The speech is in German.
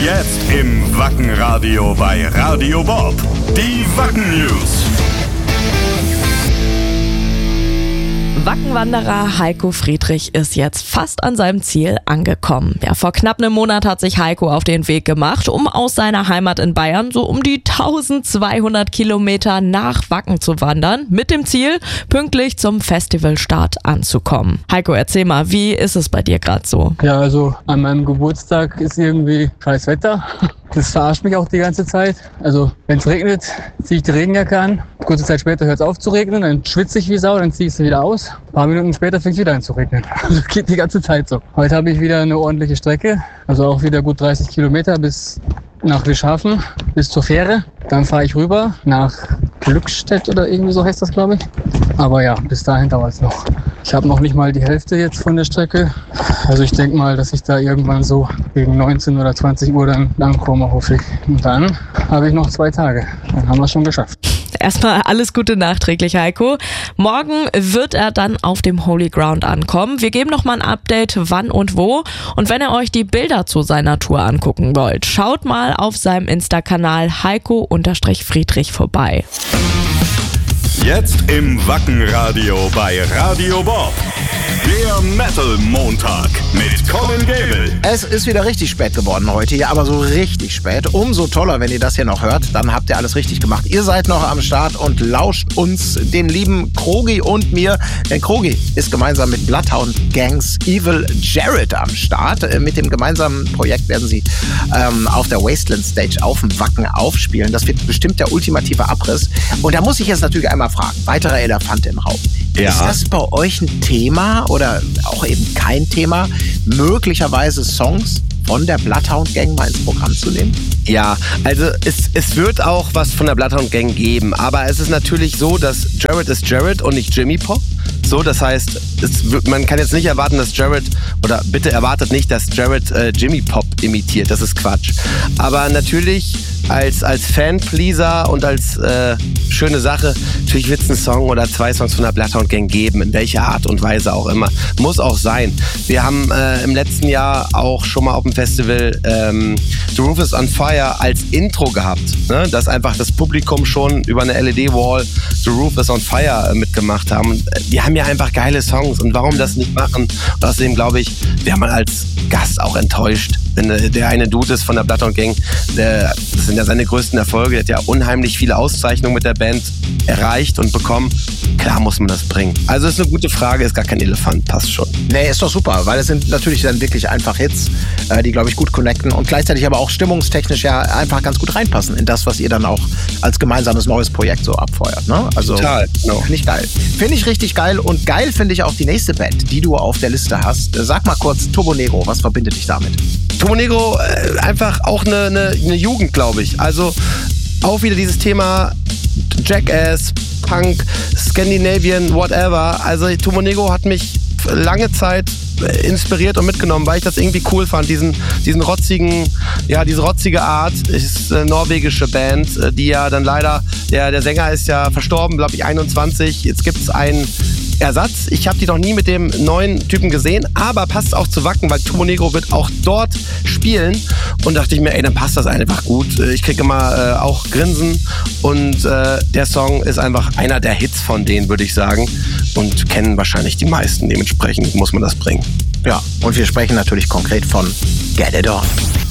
Jetzt im Wackenradio bei Radio Bob. Die Wacken News. Wackenwanderer Heiko Friedrich ist jetzt fast an seinem Ziel angekommen. Ja, vor knapp einem Monat hat sich Heiko auf den Weg gemacht, um aus seiner Heimat in Bayern so um die 1200 Kilometer nach Wacken zu wandern, mit dem Ziel, pünktlich zum Festivalstart anzukommen. Heiko, erzähl mal, wie ist es bei dir gerade so? Ja, also an meinem Geburtstag ist irgendwie scheiß Wetter. Das verarscht mich auch die ganze Zeit. Also wenn es regnet, ziehe ich die Regenjacke an. Kurze Zeit später hört es auf zu regnen, dann schwitze ich wie Sau, dann ziehe ich sie wieder aus. Ein paar Minuten später fängt es wieder an zu regnen. Also geht die ganze Zeit so. Heute habe ich wieder eine ordentliche Strecke, also auch wieder gut 30 Kilometer bis nach Wischhafen, bis zur Fähre. Dann fahre ich rüber nach Glückstedt oder irgendwie so heißt das, glaube ich. Aber ja, bis dahin dauert es noch. Ich habe noch nicht mal die Hälfte jetzt von der Strecke. Also ich denke mal, dass ich da irgendwann so gegen 19 oder 20 Uhr dann ankomme, hoffe ich. Und dann habe ich noch 2 Tage. Dann haben wir es schon geschafft. Erstmal alles Gute nachträglich, Heiko. Morgen wird er dann auf dem Holy Ground ankommen. Wir geben nochmal ein Update, wann und wo. Und wenn ihr euch die Bilder zu seiner Tour angucken wollt, schaut mal auf seinem Insta-Kanal Heiko_Friedrich vorbei. Jetzt im Wackenradio bei Radio Bob. Der Metal-Montag mit Colin Gable. Es ist wieder richtig spät geworden heute hier, aber so richtig spät. Umso toller, wenn ihr das hier noch hört, dann habt ihr alles richtig gemacht. Ihr seid noch am Start und lauscht uns, dem lieben Krogi und mir. Denn Krogi ist gemeinsam mit Bloodhound Gangs Evil Jared am Start. Mit dem gemeinsamen Projekt werden sie auf der Wasteland Stage auf dem Wacken aufspielen. Das wird bestimmt der ultimative Abriss. Und da muss ich jetzt natürlich einmal fragen, weiterer Elefant im Raum. Ja. Ist das bei euch ein Thema oder auch eben kein Thema, möglicherweise Songs von der Bloodhound Gang mal ins Programm zu nehmen? Ja, also es wird auch was von der Bloodhound Gang geben, aber es ist natürlich so, dass Jared ist Jared und nicht Jimmy Pop. So, das heißt, man kann jetzt nicht erwarten, dass Jared, oder bitte erwartet nicht, dass Jared Jimmy Pop imitiert, das ist Quatsch. Aber natürlich als Fanpleaser und als schöne Sache, natürlich wird es einen Song oder 2 Songs von der Bloodhound Gang geben, in welcher Art und Weise auch immer. Muss auch sein. Wir haben im letzten Jahr auch schon mal auf dem Festival The Roof is on Fire als Intro gehabt, ne? Dass einfach das Publikum schon über eine LED-Wall The Roof is on Fire mitgemacht haben. Die haben ja einfach geile Songs und warum das nicht machen? Und außerdem glaube ich, wäre man als Gast auch enttäuscht, wenn der eine Dude ist von der Bloodhound Gang, das sind ja seine größten Erfolge, der hat ja unheimlich viele Auszeichnungen mit der Band erreicht und bekommen. Klar muss man das bringen. Also ist eine gute Frage, ist gar kein Elefant, passt schon. Nee, ist doch super, weil es sind natürlich dann wirklich einfach Hits, die, glaube ich, gut connecten und gleichzeitig aber auch stimmungstechnisch ja einfach ganz gut reinpassen in das, was ihr dann auch als gemeinsames neues Projekt so abfeuert. Ne? Also, total, genau. Finde ich geil. Finde ich richtig geil und geil finde ich auch die nächste Band, die du auf der Liste hast. Sag mal kurz, Turbonegro, was verbindet dich damit? Turbonegro, einfach auch eine Jugend, glaube ich. Also auch wieder dieses Thema Jackass, Punk, Scandinavian, whatever. Also Turbonegro hat mich lange Zeit inspiriert und mitgenommen, weil ich das irgendwie cool fand, diese rotzige Art. Ist eine norwegische Band, die ja dann leider, der Sänger ist ja verstorben, glaube ich 21. Jetzt gibt es einen Ersatz. Ich habe die noch nie mit dem neuen Typen gesehen, aber passt auch zu Wacken, weil Turbonegro wird auch dort spielen und dachte ich mir, dann passt das einfach gut. Ich kriege immer auch Grinsen und der Song ist einfach einer der Hits von denen, würde ich sagen, und kennen wahrscheinlich die meisten. Dementsprechend muss man das bringen. Ja, und wir sprechen natürlich konkret von Get It On.